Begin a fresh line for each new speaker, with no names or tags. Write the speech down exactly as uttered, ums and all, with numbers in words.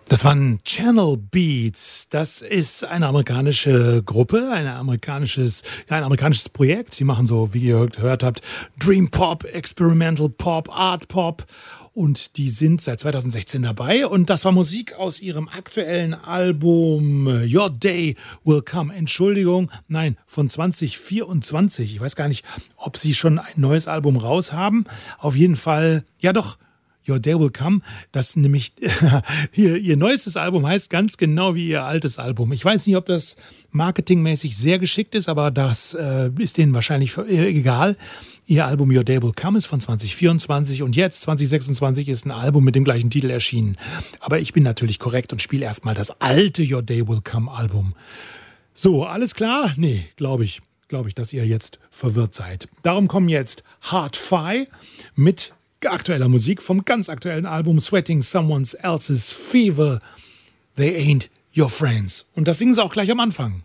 Das waren Channel Beats. Das ist eine amerikanische Gruppe, ein amerikanisches, ja, ein amerikanisches Projekt. Die machen so, wie ihr gehört habt, Dream Pop, Experimental Pop, Art Pop. Und die sind seit zwanzig sechzehn dabei. Und das war Musik aus ihrem aktuellen Album Your Day Will Come. Entschuldigung, nein, von zwanzig vierundzwanzig. Ich weiß gar nicht, ob sie schon ein neues Album raus haben. Auf jeden Fall, ja doch, Your Day Will Come, das nämlich ihr, ihr neuestes Album heißt ganz genau wie ihr altes Album. Ich weiß nicht, ob das marketingmäßig sehr geschickt ist, aber das äh, ist denen wahrscheinlich egal. Ihr Album Your Day Will Come ist von zwanzig vierundzwanzig und jetzt zwanzig sechsundzwanzig ist ein Album mit dem gleichen Titel erschienen. Aber ich bin natürlich korrekt und spiele erstmal das alte Your Day Will Come Album. So, alles klar? Nee, glaube ich. Glaube ich, dass ihr jetzt verwirrt seid. Darum kommen jetzt Hard Fi mit aktueller Musik vom ganz aktuellen Album Sweating Someone Else's Fever. They ain't your friends. Und das singen sie auch gleich am Anfang.